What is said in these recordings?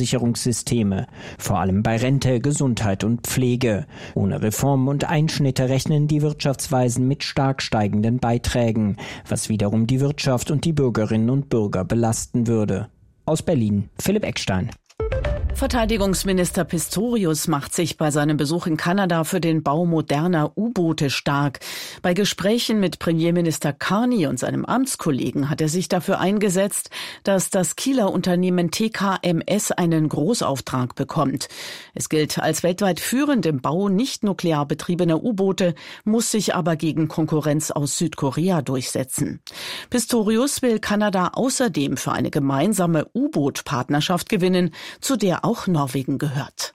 Versicherungssysteme, vor allem bei Rente, Gesundheit und Pflege. Ohne Reformen und Einschnitte rechnen die Wirtschaftsweisen mit stark steigenden Beiträgen, was wiederum die Wirtschaft und die Bürgerinnen und Bürger belasten würde. Aus Berlin, Philipp Eckstein. Verteidigungsminister Pistorius macht sich bei seinem Besuch in Kanada für den Bau moderner U-Boote stark. Bei Gesprächen mit Premierminister Carney und seinem Amtskollegen hat er sich dafür eingesetzt, dass das Kieler Unternehmen TKMS einen Großauftrag bekommt. Es gilt als weltweit führend im Bau nicht nuklear betriebener U-Boote, muss sich aber gegen Konkurrenz aus Südkorea durchsetzen. Pistorius will Kanada außerdem für eine gemeinsame U-Boot-Partnerschaft gewinnen, zu der auch Norwegen gehört.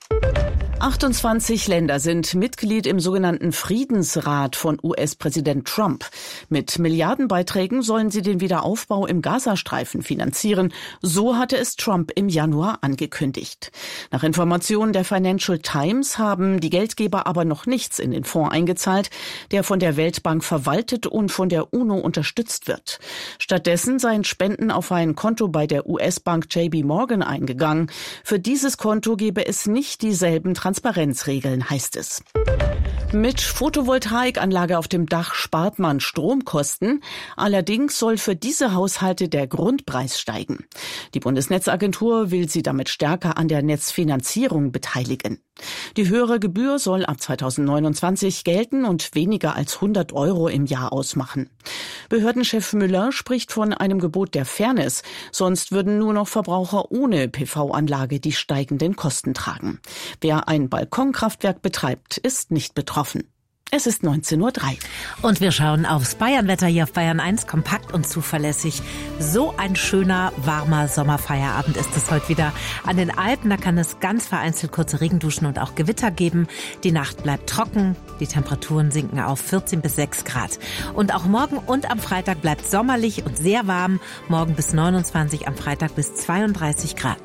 28 Länder sind Mitglied im sogenannten Friedensrat von US-Präsident Trump. Mit Milliardenbeiträgen sollen sie den Wiederaufbau im Gazastreifen finanzieren. So hatte es Trump im Januar angekündigt. Nach Informationen der Financial Times haben die Geldgeber aber noch nichts in den Fonds eingezahlt, der von der Weltbank verwaltet und von der UNO unterstützt wird. Stattdessen seien Spenden auf ein Konto bei der US-Bank JP Morgan eingegangen. Für dieses Konto gebe es nicht dieselben Transparenzregeln, heißt es. Mit Photovoltaikanlage auf dem Dach spart man Stromkosten. Allerdings soll für diese Haushalte der Grundpreis steigen. Die Bundesnetzagentur will sie damit stärker an der Netzfinanzierung beteiligen. Die höhere Gebühr soll ab 2029 gelten und weniger als 100 € im Jahr ausmachen. Behördenchef Müller spricht von einem Gebot der Fairness. Sonst würden nur noch Verbraucher ohne PV-Anlage die steigenden Kosten tragen. Wer ein Balkonkraftwerk betreibt, ist nicht betroffen. Es ist 19:03 Uhr. Und wir schauen aufs Bayernwetter hier auf Bayern 1, kompakt und zuverlässig. So ein schöner, warmer Sommerfeierabend ist es heute wieder. An den Alpen, da kann es ganz vereinzelt kurze Regenduschen und auch Gewitter geben. Die Nacht bleibt trocken, die Temperaturen sinken auf 14 bis 6 Grad. Und auch morgen und am Freitag bleibt sommerlich und sehr warm. Morgen bis 29, am Freitag bis 32 Grad.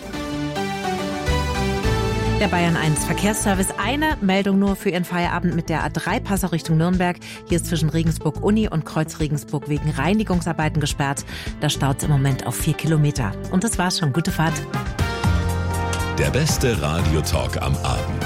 Der Bayern 1 Verkehrsservice. Eine Meldung nur für Ihren Feierabend mit der A3 Passau Richtung Nürnberg. Hier ist zwischen Regensburg Uni und Kreuz Regensburg wegen Reinigungsarbeiten gesperrt. Da staut es im Moment auf 4 Kilometer. Und das war's schon. Gute Fahrt. Der beste Radiotalk am Abend.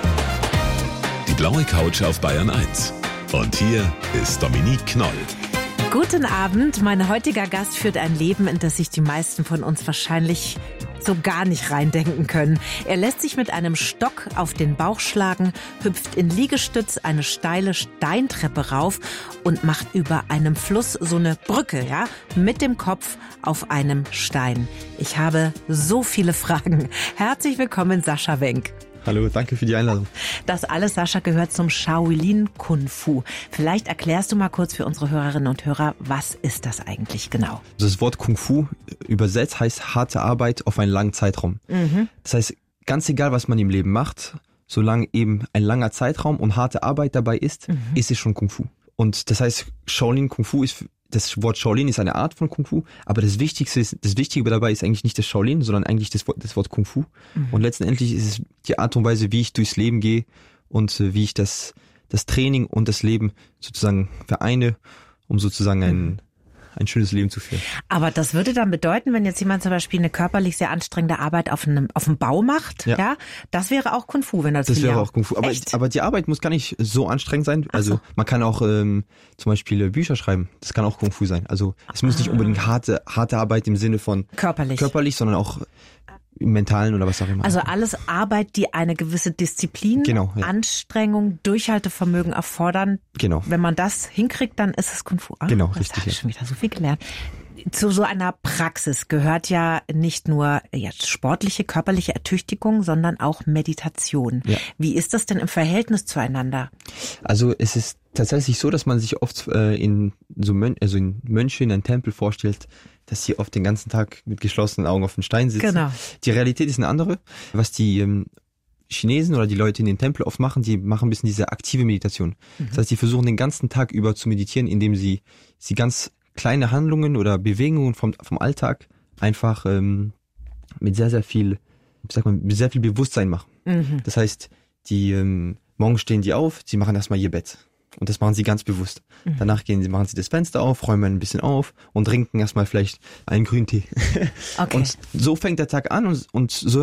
Die blaue Couch auf Bayern 1. Und hier ist Dominique Knoll. Guten Abend. Mein heutiger Gast führt ein Leben, in das sich die meisten von uns wahrscheinlich so gar nicht reindenken können. Er lässt sich mit einem Stock auf den Bauch schlagen, hüpft in Liegestütz eine steile Steintreppe rauf und macht über einem Fluss so eine Brücke, ja, mit dem Kopf auf einem Stein. Ich habe so viele Fragen. Herzlich willkommen, Sascha Wenk. Hallo, danke für die Einladung. Das alles, Sascha, gehört zum Shaolin Kung Fu. Vielleicht erklärst du mal kurz für unsere Hörerinnen und Hörer, was ist das eigentlich genau? Das Wort Kung Fu übersetzt heißt harte Arbeit auf einen langen Zeitraum. Das heißt, ganz egal, was man im Leben macht, solange eben ein langer Zeitraum und harte Arbeit dabei ist, ist es schon Kung Fu. Und das heißt, Shaolin Kung Fu ist, das Wort Shaolin ist eine Art von Kung Fu, aber das Wichtige dabei ist eigentlich nicht das Shaolin, sondern eigentlich das Wort Kung Fu. Und letztendlich ist es die Art und Weise, wie ich durchs Leben gehe und wie ich das Training und das Leben sozusagen vereine, um sozusagen ein schönes Leben zu führen. Aber das würde dann bedeuten, wenn jetzt jemand zum Beispiel eine körperlich sehr anstrengende Arbeit auf dem Bau macht, ja, das wäre auch Kung Fu, wenn das wäre auch Kung Fu. Aber die Arbeit muss gar nicht so anstrengend sein. Also man kann auch zum Beispiel Bücher schreiben. Das kann auch Kung Fu sein. Also es muss nicht unbedingt harte Arbeit im Sinne von körperlich, sondern auch im Mentalen oder was auch immer. Also alles Arbeit, die eine gewisse Disziplin, Anstrengung, Durchhaltevermögen erfordern. Genau. Wenn man das hinkriegt, dann ist es Kung Fu. Genau, richtig. Da habe ich schon wieder so viel gelernt. Zu so einer Praxis gehört ja nicht nur jetzt sportliche, körperliche Ertüchtigung, sondern auch Meditation. Ja. Wie ist das denn im Verhältnis zueinander? Also es ist tatsächlich so, dass man sich oft in Mönche in einem Tempel vorstellt, dass sie oft den ganzen Tag mit geschlossenen Augen auf dem Stein sitzen. Genau. Die Realität ist eine andere. Was die Chinesen oder die Leute in den Tempel oft machen, die machen ein bisschen diese aktive Meditation. Das heißt, die versuchen den ganzen Tag über zu meditieren, indem sie ganz kleine Handlungen oder Bewegungen vom Alltag einfach mit sehr viel Bewusstsein machen. Das heißt, morgens stehen die auf, sie machen erstmal ihr Bett. Und das machen sie ganz bewusst. Danach machen sie das Fenster auf, räumen ein bisschen auf und trinken erstmal vielleicht einen Grüntee. Okay. Und so fängt der Tag an und so